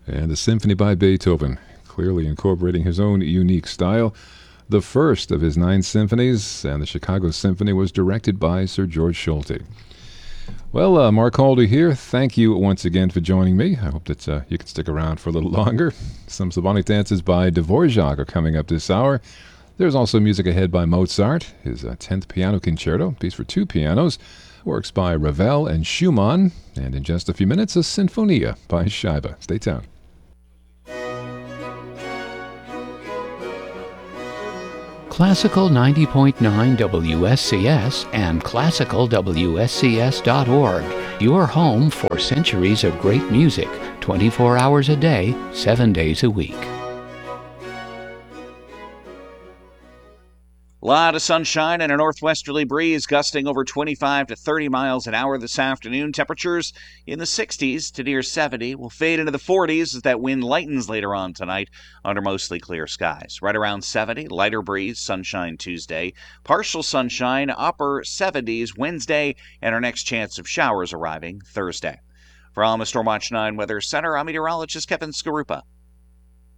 and the Symphony by Beethoven, clearly incorporating his own unique style. The first of his 9 symphonies, and the Chicago Symphony, was directed by Sir George Solti. Well, Mark Calder here. Thank you once again for joining me. I hope that you can stick around for a little longer. Some symphonic dances by Dvorak are coming up this hour. There's also music ahead by Mozart, his 10th Piano Concerto, piece for 2 pianos, works by Ravel and Schumann, and in just a few minutes, a Sinfonia by Scheibe. Stay tuned. Classical 90.9 WSCS and classicalwscs.org. Your home for centuries of great music, 24 hours a day, 7 days a week. A lot of sunshine and a northwesterly breeze gusting over 25 to 30 miles an hour this afternoon. Temperatures in the 60s to near 70 will fade into the 40s as that wind lightens later on tonight under mostly clear skies. Right around 70, lighter breeze, sunshine Tuesday. Partial sunshine, upper 70s Wednesday, and our next chance of showers arriving Thursday. From the Stormwatch 9 Weather Center, I'm meteorologist Kevin Skarupa.